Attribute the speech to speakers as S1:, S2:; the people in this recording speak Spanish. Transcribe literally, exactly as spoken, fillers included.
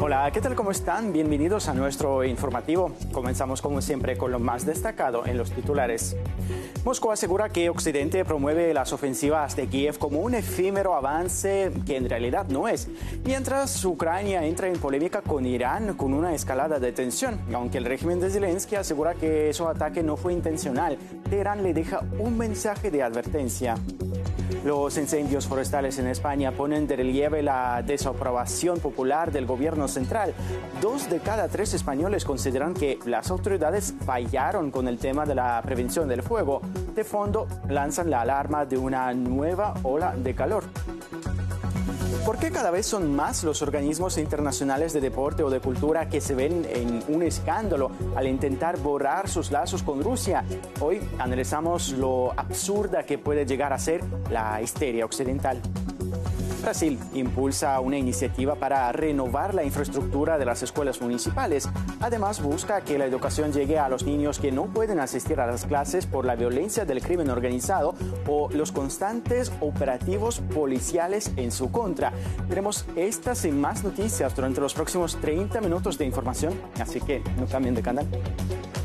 S1: Hola, ¿qué tal? ¿Cómo están? Bienvenidos a nuestro informativo. Comenzamos como siempre con lo más destacado en los titulares. Moscú asegura que Occidente promueve las ofensivas de Kiev como un efímero avance que en realidad no es, mientras Ucrania entra en polémica con Irán con una escalada de tensión. Aunque el régimen de Zelensky asegura que ese ataque no fue intencional, Teherán le deja un mensaje de advertencia. Los incendios forestales en España ponen de relieve la desaprobación popular del gobierno central. Dos de cada tres españoles consideran que las autoridades fallaron con el tema de la prevención del fuego. De fondo, lanzan la alarma de una nueva ola de calor. ¿Por qué cada vez son más los organismos internacionales de deporte o de cultura que se ven en un escándalo al intentar borrar sus lazos con Rusia? Hoy analizamos lo absurda que puede llegar a ser la histeria occidental. Brasil impulsa una iniciativa para renovar la infraestructura de las escuelas municipales. Además, busca que la educación llegue a los niños que no pueden asistir a las clases por la violencia del crimen organizado o los constantes operativos policiales en su contra. Tenemos estas y más noticias durante los próximos treinta minutos de información, así que no cambien de canal.